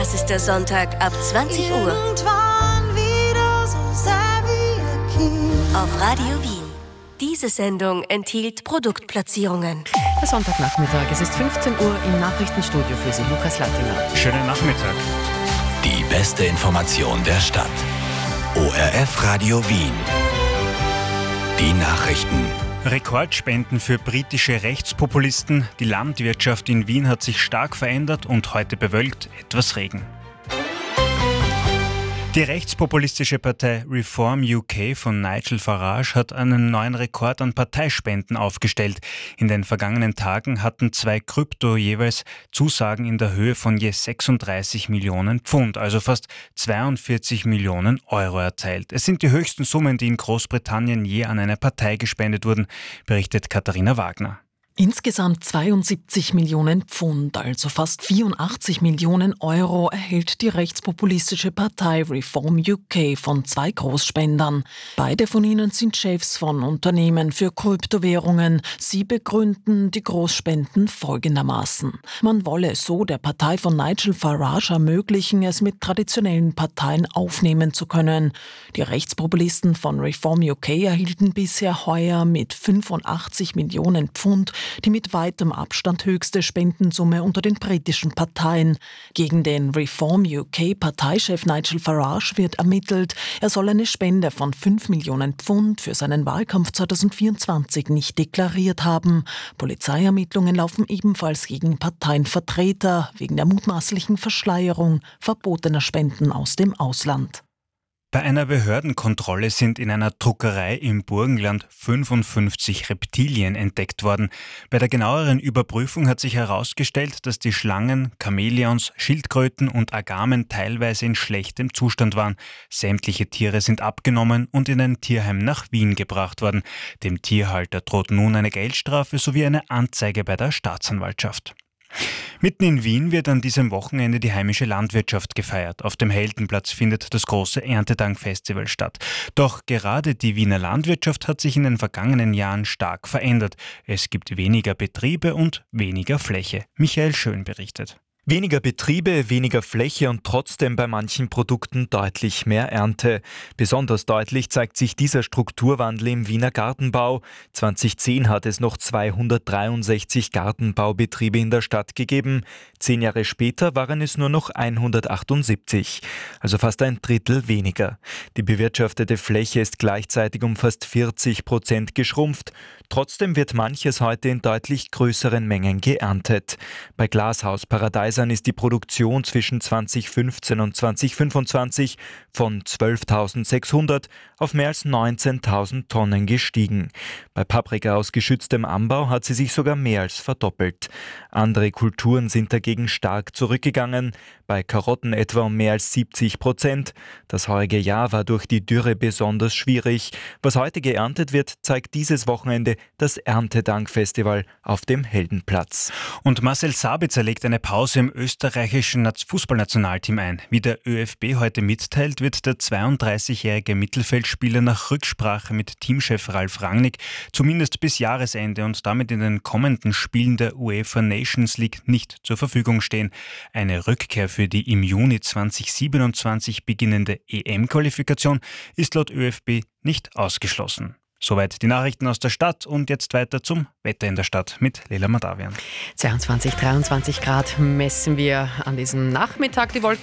Das ist der Sonntag ab 20 Uhr. Wieder so sehr wie ein Kind. Auf Radio Wien. Diese Sendung enthielt Produktplatzierungen. Der Sonntagnachmittag, es ist 15 Uhr im Nachrichtenstudio für Sie, Lukas Lattinger. Schönen Nachmittag. Die beste Information der Stadt. ORF Radio Wien. Die Nachrichten. Rekordspenden für britische Rechtspopulisten. Die Landwirtschaft in Wien hat sich stark verändert und heute bewölkt, etwas Regen. Die rechtspopulistische Partei Reform UK von Nigel Farage hat einen neuen Rekord an Parteispenden aufgestellt. In den vergangenen Tagen hatten 2 Krypto jeweils Zusagen in der Höhe von je 36 Millionen Pfund, also fast 42 Millionen Euro erteilt. Es sind die höchsten Summen, die in Großbritannien je an eine Partei gespendet wurden, berichtet Katharina Wagner. Insgesamt 72 Millionen Pfund, also fast 84 Millionen Euro, erhält die rechtspopulistische Partei Reform UK von 2 Großspendern. Beide von ihnen sind Chefs von Unternehmen für Kryptowährungen. Sie begründen die Großspenden folgendermaßen. Man wolle so der Partei von Nigel Farage ermöglichen, es mit traditionellen Parteien aufnehmen zu können. Die Rechtspopulisten von Reform UK erhielten bisher heuer mit 85 Millionen Pfund die mit weitem Abstand höchste Spendensumme unter den britischen Parteien. Gegen den Reform UK-Parteichef Nigel Farage wird ermittelt, er soll eine Spende von 5 Millionen Pfund für seinen Wahlkampf 2024 nicht deklariert haben. Polizeiermittlungen laufen ebenfalls gegen Parteienvertreter wegen der mutmaßlichen Verschleierung verbotener Spenden aus dem Ausland. Bei einer Behördenkontrolle sind in einer Druckerei im Burgenland 55 Reptilien entdeckt worden. Bei der genaueren Überprüfung hat sich herausgestellt, dass die Schlangen, Chamäleons, Schildkröten und Agamen teilweise in schlechtem Zustand waren. Sämtliche Tiere sind abgenommen und in ein Tierheim nach Wien gebracht worden. Dem Tierhalter droht nun eine Geldstrafe sowie eine Anzeige bei der Staatsanwaltschaft. Mitten in Wien wird an diesem Wochenende die heimische Landwirtschaft gefeiert. Auf dem Heldenplatz findet das große Erntedankfestival statt. Doch gerade die Wiener Landwirtschaft hat sich in den vergangenen Jahren stark verändert. Es gibt weniger Betriebe und weniger Fläche. Michael Schön berichtet. Weniger Betriebe, weniger Fläche und trotzdem bei manchen Produkten deutlich mehr Ernte. Besonders deutlich zeigt sich dieser Strukturwandel im Wiener Gartenbau. 2010 hat es noch 263 Gartenbaubetriebe in der Stadt gegeben. 10 Jahre später waren es nur noch 178, also fast ein Drittel weniger. Die bewirtschaftete Fläche ist gleichzeitig um fast 40% geschrumpft. Trotzdem wird manches heute in deutlich größeren Mengen geerntet. Bei Glashaus Paradise ist die Produktion zwischen 2015 und 2025 von 12.600 auf mehr als 19.000 Tonnen gestiegen. Bei Paprika aus geschütztem Anbau hat sie sich sogar mehr als verdoppelt. Andere Kulturen sind dagegen stark zurückgegangen, bei Karotten etwa um mehr als 70%. Das heurige Jahr war durch die Dürre besonders schwierig. Was heute geerntet wird, zeigt dieses Wochenende das Erntedankfestival auf dem Heldenplatz. Und Marcel Sabitzer legt eine Pause im österreichischen Fußballnationalteam ein. Wie der ÖFB heute mitteilt, wird der 32-jährige Mittelfeldspieler nach Rücksprache mit Teamchef Ralf Rangnick zumindest bis Jahresende und damit in den kommenden Spielen der UEFA Nations League nicht zur Verfügung stehen. Eine Rückkehr für die im Juni 2027 beginnende EM-Qualifikation ist laut ÖFB nicht ausgeschlossen. Soweit die Nachrichten aus der Stadt und jetzt weiter zum Wetter in der Stadt mit Leila Madavian. 22, 23 Grad messen wir an diesem Nachmittag. Die Wolken